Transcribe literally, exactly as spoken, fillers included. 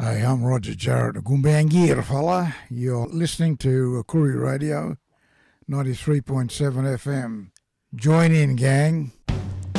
Hey, I'm Roger Jarrett, Gumbangira fella. You're listening to Koori Radio, ninety-three point seven F M. Join in, gang.